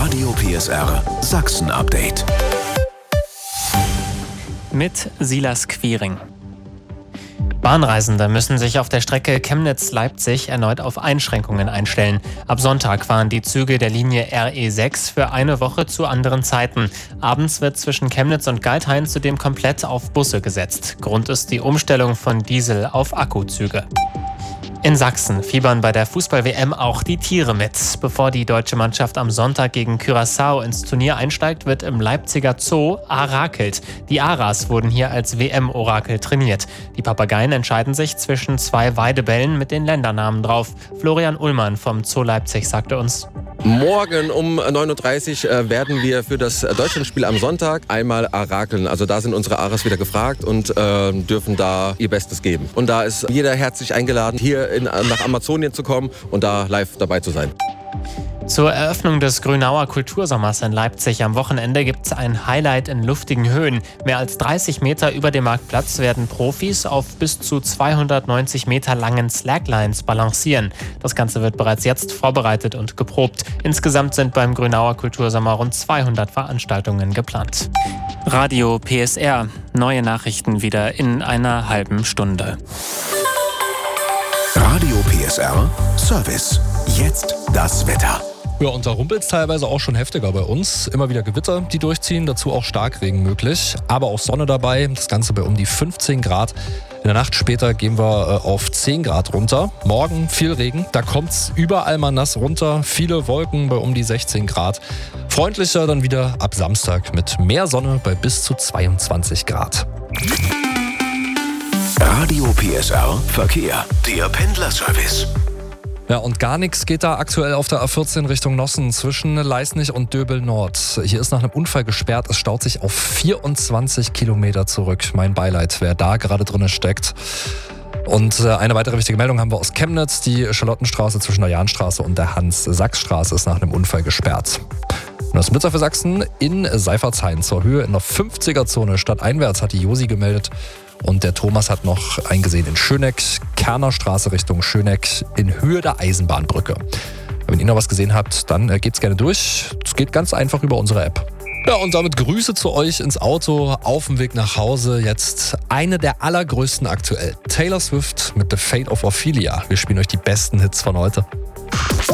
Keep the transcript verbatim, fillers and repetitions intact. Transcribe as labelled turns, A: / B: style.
A: Radio P S R Sachsen-Update.
B: Mit Silas Quiring. Bahnreisende müssen sich auf der Strecke Chemnitz-Leipzig erneut auf Einschränkungen einstellen. Ab Sonntag fahren die Züge der Linie R E sechs für eine Woche zu anderen Zeiten. Abends wird zwischen Chemnitz und Geithain zudem komplett auf Busse gesetzt. Grund ist die Umstellung von Diesel auf Akkuzüge. In Sachsen fiebern bei der Fußball-W M auch die Tiere mit. Bevor die deutsche Mannschaft am Sonntag gegen Curaçao ins Turnier einsteigt, wird im Leipziger Zoo arakelt. Die Aras wurden hier als W M-Orakel trainiert. Die Papageien entscheiden sich zwischen zwei Weidebällen mit den Ländernamen drauf. Florian Ullmann vom Zoo Leipzig sagte uns:
C: Morgen um neun Uhr dreißig äh, werden wir für das Deutschlandspiel am Sonntag einmal arakeln. Also da sind unsere Aras wieder gefragt und äh, dürfen da ihr Bestes geben. Und da ist jeder herzlich eingeladen, hier in, nach Amazonien zu kommen und da live dabei zu sein.
B: Zur Eröffnung des Grünauer Kultursommers in Leipzig am Wochenende gibt es ein Highlight in luftigen Höhen. Mehr als dreißig Meter über dem Marktplatz werden Profis auf bis zu zweihundertneunzig Meter langen Slacklines balancieren. Das Ganze wird bereits jetzt vorbereitet und geprobt. Insgesamt sind beim Grünauer Kultursommer rund zweihundert Veranstaltungen geplant. Radio P S R. Neue Nachrichten wieder in einer halben Stunde.
A: Radio P S R Service. Jetzt das Wetter.
D: Ja, und da rumpelt es teilweise auch schon heftiger bei uns. Immer wieder Gewitter, die durchziehen, dazu auch Starkregen möglich. Aber auch Sonne dabei, das Ganze bei um die fünfzehn Grad. In der Nacht später gehen wir äh, auf zehn Grad runter. Morgen viel Regen, da kommt es überall mal nass runter. Viele Wolken bei um die sechzehn Grad. Freundlicher dann wieder ab Samstag mit mehr Sonne bei bis zu zweiundzwanzig Grad.
A: Radio P S R Verkehr, der Pendlerservice.
D: Ja, und gar nichts geht da aktuell auf der A vierzehn Richtung Nossen zwischen Leisnig und Döbel Nord. Hier ist nach einem Unfall gesperrt. Es staut sich auf vierundzwanzig Kilometer zurück. Mein Beileid, wer da gerade drin steckt. Und eine weitere wichtige Meldung haben wir aus Chemnitz. Die Charlottenstraße zwischen der Jahnstraße und der Hans-Sachs-Straße ist nach einem Unfall gesperrt. Und das Blitzer für Sachsen in Seifertshain zur Höhe in der fünfziger-Zone stadteinwärts hat die Josi gemeldet. Und der Thomas hat noch eingesehen in Schöneck, Kerner Straße Richtung Schöneck in Höhe der Eisenbahnbrücke. Wenn ihr noch was gesehen habt, dann geht's gerne durch. Es geht ganz einfach über unsere App. Ja, und damit Grüße zu euch ins Auto auf dem Weg nach Hause. Jetzt eine der allergrößten aktuell. Taylor Swift mit The Fate of Ophelia. Wir spielen euch die besten Hits von heute.